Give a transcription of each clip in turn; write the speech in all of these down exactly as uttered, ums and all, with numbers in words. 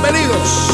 Bienvenidos.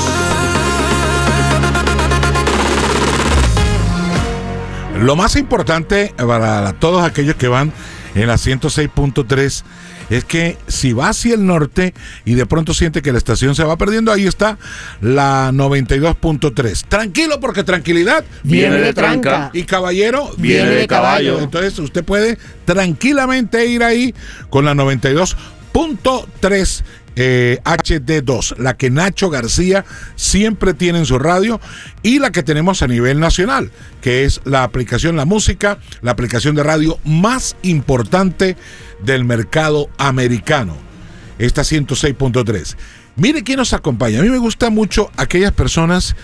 Lo más importante para todos aquellos que van en la ciento seis punto tres es que si va hacia el norte y de pronto siente que la estación se va perdiendo, ahí está la noventa y dos punto tres. Tranquilo, porque tranquilidad viene de tranca. Y caballero viene de caballo. Entonces usted puede tranquilamente ir ahí con la noventa y dos punto tres. Eh, H D dos, la que Nacho García siempre tiene en su radio, y la que tenemos a nivel nacional, que es la aplicación La Música, la aplicación de radio más importante del mercado americano, esta ciento seis punto tres. Mire quién nos acompaña. A mí me gusta mucho aquellas personas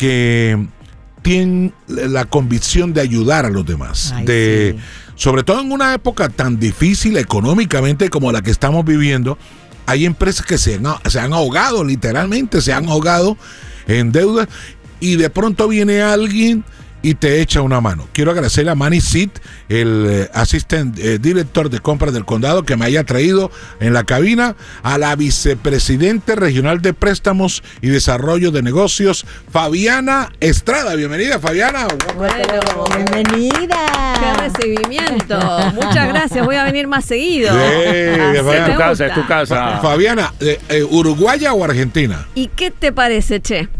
que tienen la convicción de ayudar a los demás. Ay, de, sí. Sobre todo en una época tan difícil económicamente como la que estamos viviendo. Hay empresas que se han, se han ahogado, literalmente se han ahogado en deuda, y de pronto viene alguien y te echa una mano. Quiero agradecerle a Manny Sid, el eh, asistente eh, director de compras del condado, que me haya traído en la cabina, a la vicepresidente regional de préstamos y desarrollo de negocios, Fabiana Estrada. Bienvenida, Fabiana. Bueno, bienvenida. Qué recibimiento. Muchas gracias. Voy a venir más seguido. Sí, es tu casa, es tu casa. Fabiana, eh, eh, ¿Uruguaya o Argentina? ¿Y qué te parece, che?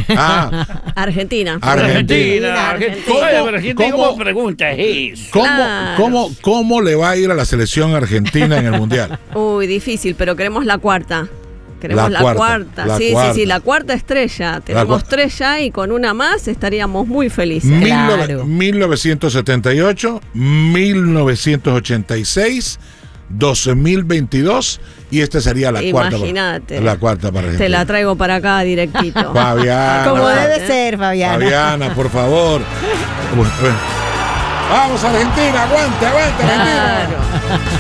Ah, Argentina. Argentina. Argentina. ¿Cómo, Argentina, cómo, ¿cómo pregunta es eso? ¿Cómo, Claro. cómo, ¿Cómo le va a ir a la selección argentina en el Mundial? Uy, difícil, pero queremos la cuarta. Queremos La la, cuarta, cuarta. la Sí, cuarta. sí, sí, la cuarta estrella. Tenemos cua- tres ya y con una más estaríamos muy felices. Mil nove- Claro. mil novecientos setenta y ocho, mil novecientos ochenta y seis, doce mil veintidós, y esta sería la cuarta. Imagínate. para- La cuarta para Argentina. Te la traigo para acá directito. Fabiana. Como ¿eh? debe ser, Fabiana. Fabiana, por favor. Bueno, bueno. Vamos, Argentina, aguante, aguante, Argentina. Claro.